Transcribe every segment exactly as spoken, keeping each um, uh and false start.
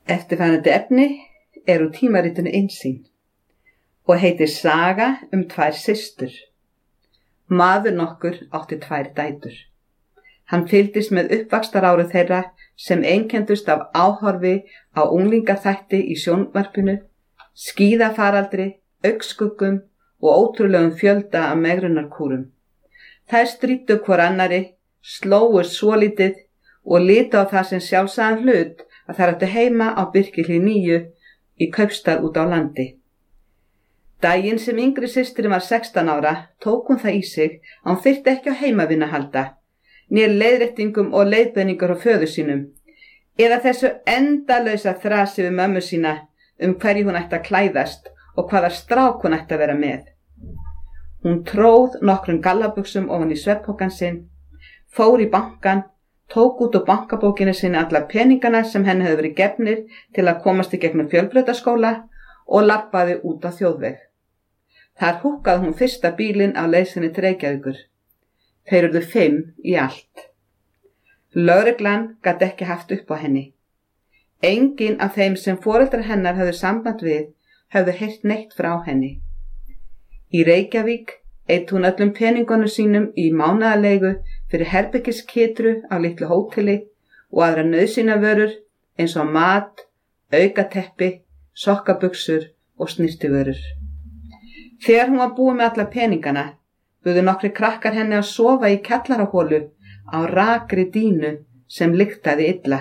Eftirfarandi efni er úr tímaritinu Innsýn og heitir Saga um tvær systur. Maður nokkur átti tvær dætur. Hann fylgdist með uppvaxtaráru þeirra sem einkendust af áhorfi á unglingaþætti í sjónvarpinu, skíðafaraldri, augnskuggum og ótrúlegum fjölda af megrunarkúrum. Þær stríddu hvor annarri, slóust svolítið og litu á það sem sjálfsagðan hlut að þær áttu heima á Birkihlíð níu í kaupstað út á landi. Daginn sem yngri systirin var sextán ára tók hún það í sig að hún þyrfti ekki á heimavinnu að halda, né leiðréttingum og leiðbeiningar á föður sínum, eða þessu endalausa þrasi við mömmu sína um hverju hún ætti að klæðast og hvaða strák hún ætti að vera með. Hún tróð nokkrum gallabuxum ofan í svefnpokann sinn, fór í bankann, tók út úr bankabókinu sinni alla peningana sem henni hefði verið gefnir til að komast í gegnum fjölbrautaskóla og labbaði út á þjóðveg. Þar húkkaði hún fyrsta bílinn á leið sinni til Reykjavíkur. Þeir urðu fimm í allt. Lögreglan gat ekki haft upp á henni. Enginn af þeim sem foreldrar hennar höfðu samband við höfðu heyrt neitt frá henni. Í Reykjavík eitt hún öllum peningunum sínum í mánaðarleigu fyrir herbergiskitru á litlu hóteli og aðra nauðsynjavörur eins og mat, aukateppi, sokkabuxur og snyrtivörur. Þegar hún var búin með alla peningana, buðu nokkri krakkar henni að sofa í kjallaraholu á rakri dínu sem lyktaði illa.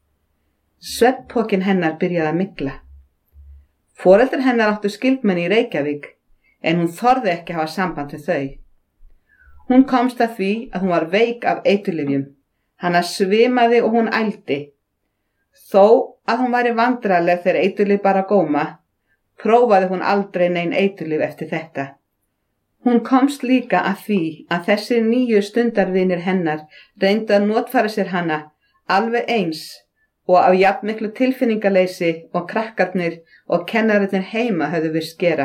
Svefnpokinn hennar byrjaði að mygla. Foreldrar hennar áttu skyldmenni í Reykjavík, en hún þorði ekki að hafa samband við þau. Hún komst að því að hún var veik af eiturlyfjum. Hana svimaði og hún ældi. Þó að hún væri vandræðaleg þegar eiturlyf bara góma, prófaði hún aldrei nein eiturlyf eftir þetta. Hún komst líka að því að þessir nýju stundarvinir hennar reyndu að notfæra sér hana alveg eins og af jafnmiklu tilfinningaleysi og krakkarnir og kennararnir heima höfðu virt gera.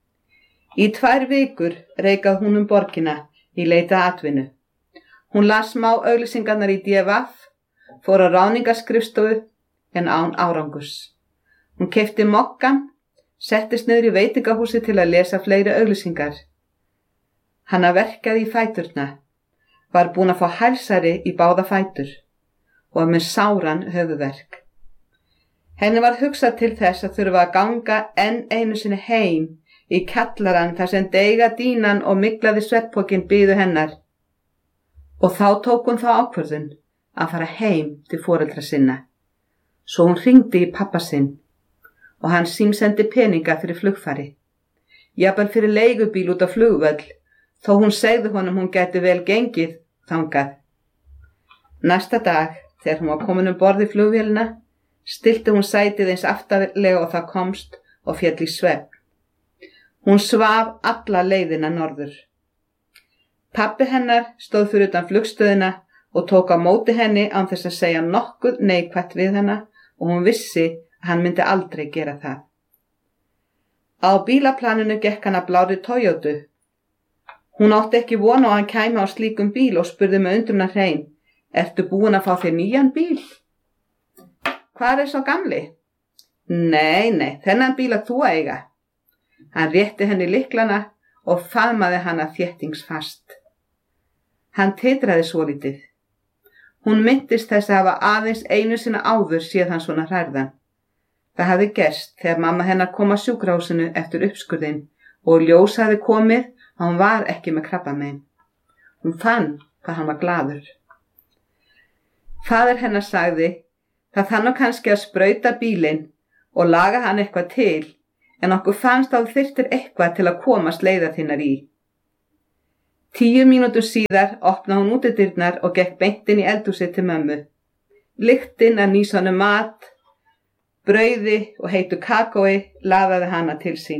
Í tvær vikur reikaði hún um borgina í leita atvinnu. Hún las smá auglýsingarnar í D V F, fór á ráðningarskrifstofu en án árangurs. Hún keypti mokkan, settist niður í veitingahúsi til að lesa fleiri auglýsingar. Hana verkaði í fæturna, var búin að fá hælsari í báða fætur og var með sáran höfuðverk. Henni var hugsað til þess að þurfa að ganga enn einu sinni heim í kjallarann þar sem deiga dínan og myglaði svefnpokinn biðu hennar. Og þá tók hún þá ákvörðun að fara heim til foreldra sinna. Svo hún hringdi í pappa sinn og hann símsendi peninga fyrir flugfari. Jafnvel fyrir leigubíl út á flugvöll, þó hún segði honum hún gæti vel gengið þangað. Næsta dag, þegar hún var komin um borð í flugvélina, stillti hún sætið eins aftarlega og það komst og féll í svefn. Hún svaf alla leiðina norður. Pabbi hennar stóð fyrir utan flugstöðina og tók á móti henni án þess að segja nokkuð neikvætt við hana og hún vissi að hann myndi aldrei gera það. Á bílaplaninu gekk hann að blárri Toyotu. Hún átti ekki von á að hann kæmi á slíkum bíl og spurði með undrunar hrein: Ertu búin að fá þér nýjan bíl? Hvar er sá gamli? Nei, nei, þennan bíl að þú eiga. Hann rétti henni lyklana og faðmaði hana þéttingsfast. Hann titraði svolítið. Hún minntist þess að hafa aðeins einu sinna áður séð hann svona hrærðan. Það hafði gerst þegar mamma hennar kom að sjúkrahúsinu eftir uppskurðinn og ljós hafði komið að hún var ekki með krabbamein. Hún fann hvað hann var glaður. Faðir hennar sagði: Það þarf nú kannski að sprauta bílinn og laga hann eitthvað til, en okkur fannst að þú þyrftir eitthvað til að komast leiða þinnar í. Tíu mínútur síðar opnaði hún útidyrnar og gekk beint inn í eldhúsið til mömmu. Lyktin af nýsonum mat, brauði og heitu kakói laðaði hana til sín.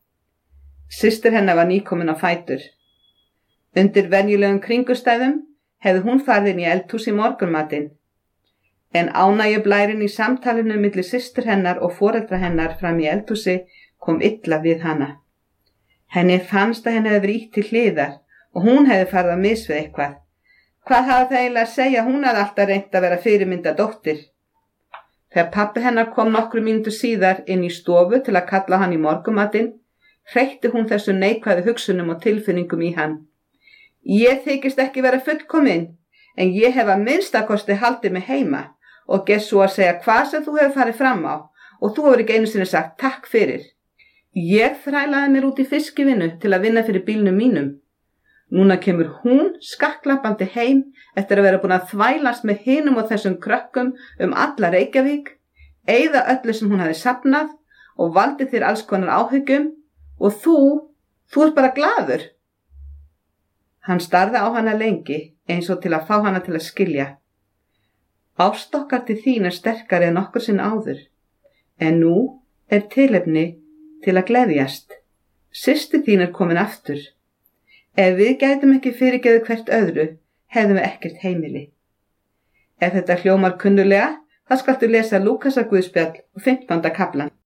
Systir hennar var nýkomin á fætur. Undir venjulegum kringustæðum hefði hún farið inn í eldhús í morgunmatinn, en ánægjublærin í samtalinu milli systur hennar og foreldra hennar fram í eldhúsi kom illa við hana. Henni fannst að henni hefði verið ýtt til hliðar og hún hefði farið að mis við eitthvað. Hvað hafði það eiginlega að segja? Hún hafði alltaf reynt að vera fyrirmynda dóttir. Þegar pabbi hennar kom nokkru mínútur síðar inn í stofu til að kalla hann í morgumatinn, hreytti hún þessu neikvæðu hugsunum og tilfinningum í hann. Ég þykist ekki vera fullkomin, en ég hef að minnstakosti haldið mig heima og gert svo að segja hvað sem þú hefur farið fram á og þú hefur ekki einu sinni sagt takk fyrir. Ég þrælaði mér út í fiskivinnu til að vinna fyrir bílnum mínum. Núna kemur hún skakklappandi heim eftir að vera búin að þvælast með hinum og þessum krökkum um alla Reykjavík, eyða öllu sem hún hafi safnað og valdi þér alls konar áhyggjum og þú, þú ert bara glaður. Hann starði á hana lengi eins og til að fá hana til að skilja. Ást okkar til þín er sterkari en nokkur sinn áður, en nú er tilefni til að gleðjast. Systir þín er komin aftur. Ef við gætum ekki fyrirgeðu hvert öðru, hefðum við ekkert heimili. Ef þetta hljómar kunnulega, þá skaltu lesa Lúkasar guðspjall og fimmtánda kaflan.